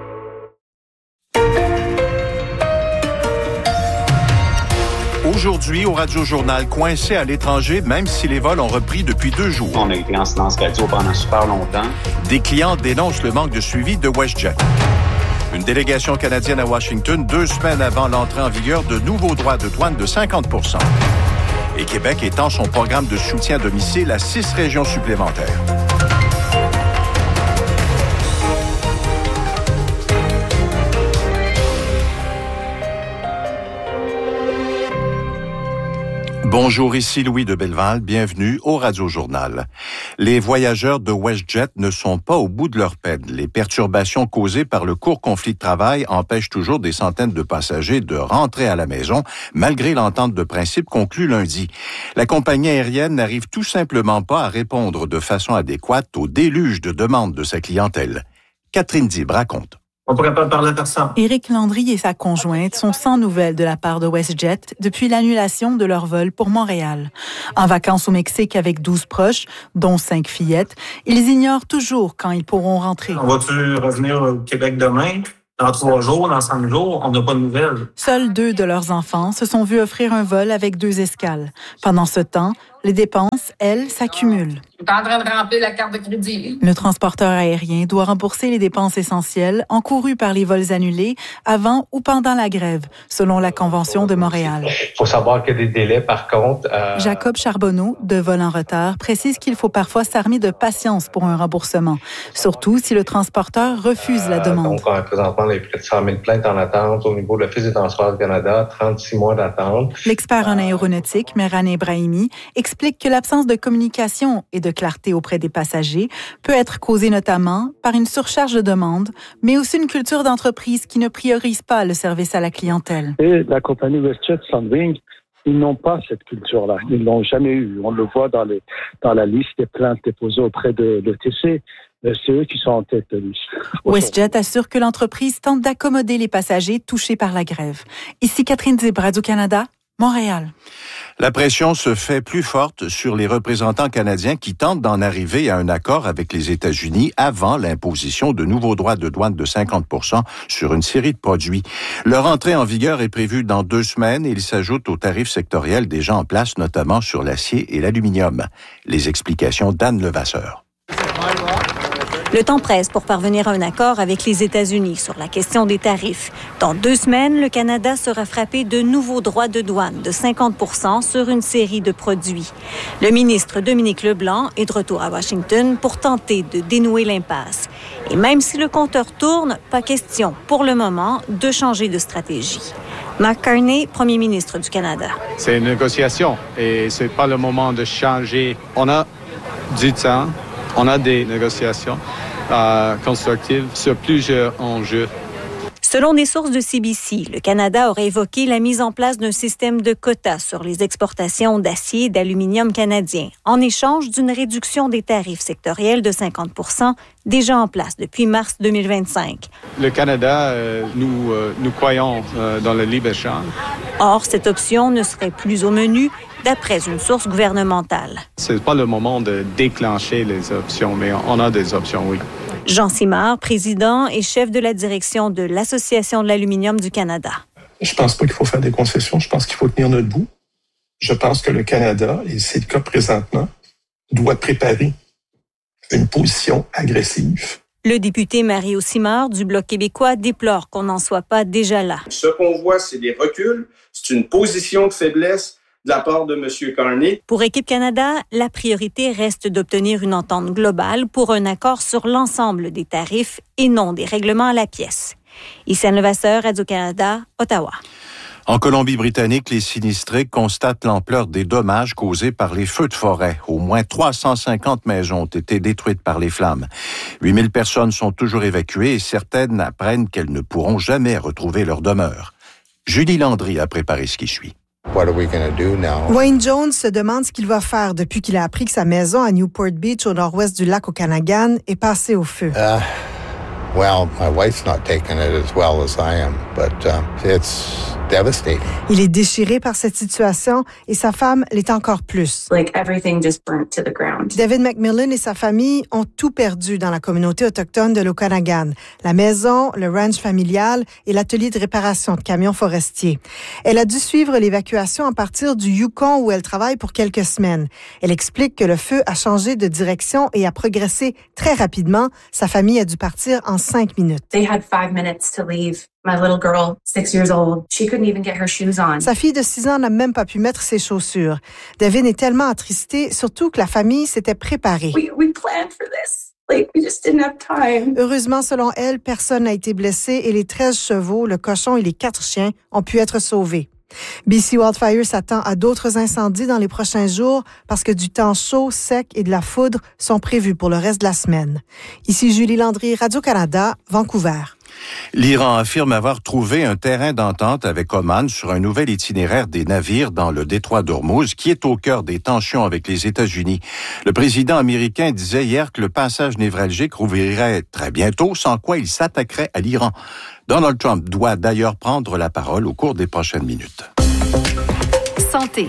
Aujourd'hui, au Radio-Journal, coincé à l'étranger, même si les vols ont repris depuis deux jours. On a été en silence radio pendant super longtemps. Des clients dénoncent le manque de suivi de WestJet. Une délégation canadienne à Washington, deux semaines avant l'entrée en vigueur de nouveaux droits de douane de cinquante pour cent. Et Québec étend son programme de soutien à domicile à six régions supplémentaires. Bonjour, ici Louis de Belleval, bienvenue au Radio-Journal. Les voyageurs de WestJet ne sont pas au bout de leur peine. Les perturbations causées par le court conflit de travail empêchent toujours des centaines de passagers de rentrer à la maison, malgré l'entente de principe conclue lundi. La compagnie aérienne n'arrive tout simplement pas à répondre de façon adéquate au déluge de demandes de sa clientèle. Catherine Dib raconte. On pourrait pas parler à personne. Éric Landry et sa conjointe sont sans nouvelles de la part de WestJet depuis l'annulation de leur vol pour Montréal. En vacances au Mexique avec douze proches, dont cinq fillettes, ils ignorent toujours quand ils pourront rentrer. On va-tu revenir au Québec demain? Dans trois jours, dans cinq jours, on n'a pas de nouvelles. Seuls deux de leurs enfants se sont vus offrir un vol avec deux escales. Pendant ce temps, les dépenses, elles, s'accumulent. Je suis en train de remplir la carte de crédit. Le transporteur aérien doit rembourser les dépenses essentielles encourues par les vols annulés avant ou pendant la grève, selon la Convention de Montréal. Il faut savoir qu'il y a des délais, par contre. Euh... Jacob Charbonneau, de Vol en retard, précise qu'il faut parfois s'armer de patience pour un remboursement, surtout si le transporteur refuse euh, la demande. Donc, on a présentement les près de cent mille plaintes en attente au niveau de l'Office des transports du Canada, trente-six mois d'attente. L'expert en aéronautique, Mehran Ebrahimi, explique que l'absence de communication et de clarté auprès des passagers peut être causée notamment par une surcharge de demandes, mais aussi une culture d'entreprise qui ne priorise pas le service à la clientèle. Et la compagnie WestJet, Sunwing, ils n'ont pas cette culture-là. Ils l'ont jamais eu. On le voit dans, les, dans la liste des plaintes déposées auprès de l'E T C. C'est eux qui sont en tête de liste. WestJet assure que l'entreprise tente d'accommoder les passagers touchés par la grève. Ici Catherine Dib, Radio-Canada, Montréal. La pression se fait plus forte sur les représentants canadiens qui tentent d'en arriver à un accord avec les États-Unis avant l'imposition de nouveaux droits de douane de cinquante pour cent sur une série de produits. Leur entrée en vigueur est prévue dans deux semaines et il s'ajoute aux tarifs sectoriels déjà en place, notamment sur l'acier et l'aluminium. Les explications d'Anne Levasseur. Le temps presse pour parvenir à un accord avec les États-Unis sur la question des tarifs. Dans deux semaines, le Canada sera frappé de nouveaux droits de douane de cinquante pour cent sur une série de produits. Le ministre Dominique Leblanc est de retour à Washington pour tenter de dénouer l'impasse. Et même si le compteur tourne, pas question, pour le moment, de changer de stratégie. Mark Carney, premier ministre du Canada. C'est une négociation et c'est pas le moment de changer. On a du temps. On a des négociations euh, constructives sur plusieurs enjeux. Selon des sources de C B C, le Canada aurait évoqué la mise en place d'un système de quotas sur les exportations d'acier et d'aluminium canadiens, en échange d'une réduction des tarifs sectoriels de cinquante pour cent déjà en place depuis mars deux mille vingt-cinq. Le Canada, euh, nous, euh, nous croyons euh, dans le libre-échange. Or, cette option ne serait plus au menu, d'après une source gouvernementale. C'est pas le moment de déclencher les options, mais on a des options, oui. Jean Simard, président et chef de la direction de l'Association de l'aluminium du Canada. Je pense pas qu'il faut faire des concessions. Je pense qu'il faut tenir notre bout. Je pense que le Canada, et c'est le cas présentement, doit préparer une position agressive. Le député Mario Simard du Bloc québécois déplore qu'on n'en soit pas déjà là. Ce qu'on voit, c'est des reculs. C'est une position de faiblesse de la part de M. Carney. Pour Équipe Canada, la priorité reste d'obtenir une entente globale pour un accord sur l'ensemble des tarifs et non des règlements à la pièce. Ici Anne Levasseur, Radio-Canada, Ottawa. En Colombie-Britannique, les sinistrés constatent l'ampleur des dommages causés par les feux de forêt. Au moins trois cent cinquante maisons ont été détruites par les flammes. huit mille personnes sont toujours évacuées et certaines apprennent qu'elles ne pourront jamais retrouver leur demeure. Julie Landry a préparé ce qui suit. What are we going to do now? Wayne Jones se demande ce qu'il va faire depuis qu'il a appris que sa maison à Newport Beach, au nord-ouest du lac Okanagan, est passée au feu. Uh, well, my wife's not taking it as well as I am, but uh, it's devastating. Il est déchiré par cette situation et sa femme l'est encore plus. Like everything just burnt to the ground. David McMillan et sa famille ont tout perdu dans la communauté autochtone de l'Okanagan. La maison, le ranch familial et l'atelier de réparation de camions forestiers. Elle a dû suivre l'évacuation à partir du Yukon où elle travaille pour quelques semaines. Elle explique que le feu a changé de direction et a progressé très rapidement. Sa famille a dû partir en cinq minutes. They had five minutes to leave. My little girl, six years old, she couldn't even get her shoes on. Sa fille de six ans n'a même pas pu mettre ses chaussures. David est tellement attristé, surtout que la famille s'était préparée. We, we planned for this. Like, we just didn't have time. Heureusement, selon elle, personne n'a été blessé et les treize chevaux, le cochon et les quatre chiens ont pu être sauvés. B C Wildfire s'attend à d'autres incendies dans les prochains jours parce que du temps chaud, sec et de la foudre sont prévus pour le reste de la semaine. Ici Julie Landry, Radio-Canada, Vancouver. L'Iran affirme avoir trouvé un terrain d'entente avec Oman sur un nouvel itinéraire des navires dans le détroit d'Ormuz, qui est au cœur des tensions avec les États-Unis. Le président américain disait hier que le passage névralgique rouvrirait très bientôt, sans quoi il s'attaquerait à l'Iran. Donald Trump doit d'ailleurs prendre la parole au cours des prochaines minutes. Santé.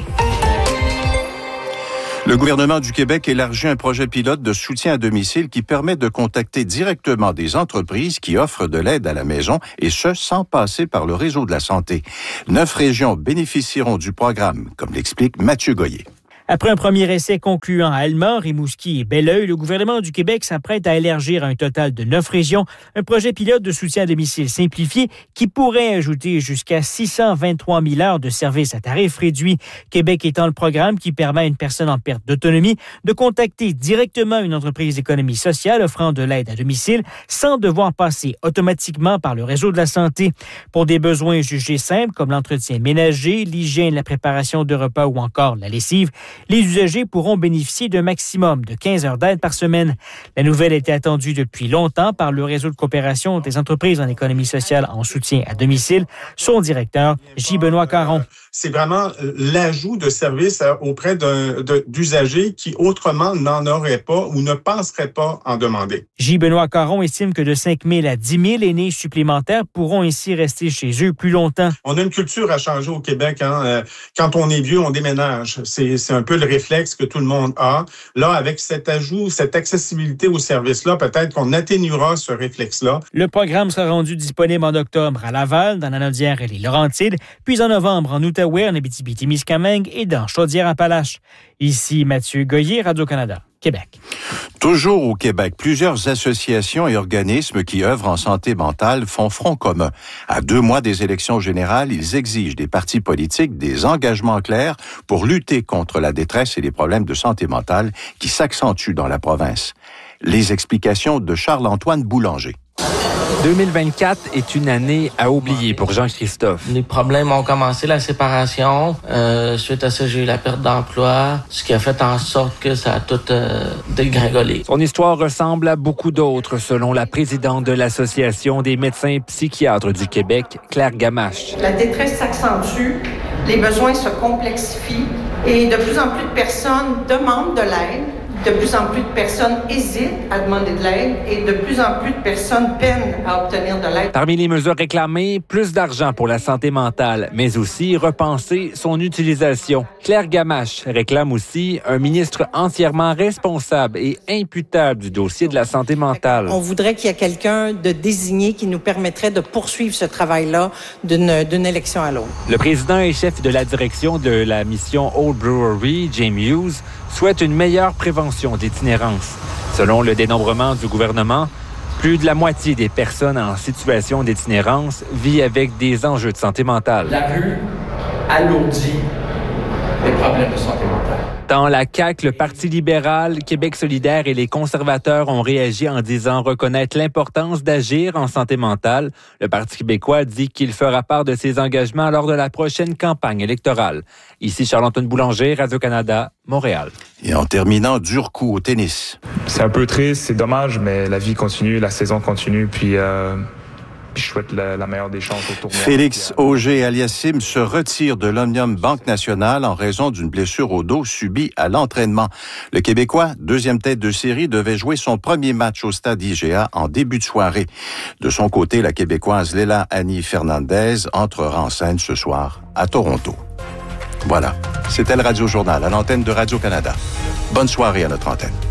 Le gouvernement du Québec élargit un projet pilote de soutien à domicile qui permet de contacter directement des entreprises qui offrent de l'aide à la maison, et ce, sans passer par le réseau de la santé. Neuf régions bénéficieront du programme, comme l'explique Mathieu Goyer. Après un premier essai concluant à Alma, Rimouski et Belleuil, le gouvernement du Québec s'apprête à élargir à un total de neuf régions un projet pilote de soutien à domicile simplifié qui pourrait ajouter jusqu'à six cent vingt-trois mille heures de services à tarif réduit. Québec étant le programme qui permet à une personne en perte d'autonomie de contacter directement une entreprise d'économie sociale offrant de l'aide à domicile sans devoir passer automatiquement par le réseau de la santé. Pour des besoins jugés simples comme l'entretien ménager, l'hygiène, la préparation de repas ou encore la lessive, les usagers pourront bénéficier d'un maximum de quinze heures d'aide par semaine. La nouvelle était attendue depuis longtemps par le réseau de coopération des entreprises en économie sociale en soutien à domicile. Son directeur, J. Benoît Caron. C'est vraiment l'ajout de services auprès d'un, de, d'usagers qui autrement n'en auraient pas ou ne penseraient pas en demander. J. Benoît Caron estime que de cinq mille à dix mille aînés supplémentaires pourront ainsi rester chez eux plus longtemps. On a une culture à changer au Québec. Hein? Quand on est vieux, on déménage. C'est, c'est un peu le réflexe que tout le monde a. Là, avec cet ajout, cette accessibilité aux services-là, peut-être qu'on atténuera ce réflexe-là. Le programme sera rendu disponible en octobre à Laval, dans la Naudière et les Laurentides, puis en novembre en Outaouais, en Abitibi-Témiscamingue et dans Chaudière-Appalaches. Ici Mathieu Goyer, Radio-Canada, Québec. Toujours au Québec, plusieurs associations et organismes qui œuvrent en santé mentale font front commun. À deux mois des élections générales, ils exigent des partis politiques des engagements clairs pour lutter contre la détresse et les problèmes de santé mentale qui s'accentuent dans la province. Les explications de Charles-Antoine Boulanger. deux mille vingt-quatre est une année à oublier pour Jean-Christophe. Les problèmes ont commencé, la séparation. Euh, suite à ça, j'ai eu la perte d'emploi, ce qui a fait en sorte que ça a tout euh, dégringolé. Son histoire ressemble à beaucoup d'autres, selon la présidente de l'Association des médecins psychiatres du Québec, Claire Gamache. La détresse s'accentue, les besoins se complexifient et de plus en plus de personnes demandent de l'aide. De plus en plus de personnes hésitent à demander de l'aide et de plus en plus de personnes peinent à obtenir de l'aide. Parmi les mesures réclamées, plus d'argent pour la santé mentale, mais aussi repenser son utilisation. Claire Gamache réclame aussi un ministre entièrement responsable et imputable du dossier de la santé mentale. On voudrait qu'il y ait quelqu'un de désigné qui nous permettrait de poursuivre ce travail-là d'une, d'une élection à l'autre. Le président et chef de la direction de la mission Old Brewery, James Hughes, souhaite une meilleure prévention d'itinérance. Selon le dénombrement du gouvernement, plus de la moitié des personnes en situation d'itinérance vit avec des enjeux de santé mentale. La rue alourdit les problèmes de santé mentale. Dans la C A Q, le Parti libéral, Québec solidaire et les conservateurs ont réagi en disant reconnaître l'importance d'agir en santé mentale. Le Parti québécois dit qu'il fera part de ses engagements lors de la prochaine campagne électorale. Ici Charles-Antoine Boulanger, Radio-Canada, Montréal. Et en terminant, dur coup au tennis. C'est un peu triste, c'est dommage, mais la vie continue, la saison continue, puis... Euh... Puis je souhaite la, la meilleure des chances au tournoi. Félix Auger-Aliassime se retire de l'Omnium Banque Nationale en raison d'une blessure au dos subie à l'entraînement. Le Québécois, deuxième tête de série, devait jouer son premier match au stade I G A en début de soirée. De son côté, la Québécoise Léla Annie Fernandez entrera en scène ce soir à Toronto. Voilà, c'était le Radio Journal à l'antenne de Radio-Canada. Bonne soirée à notre antenne.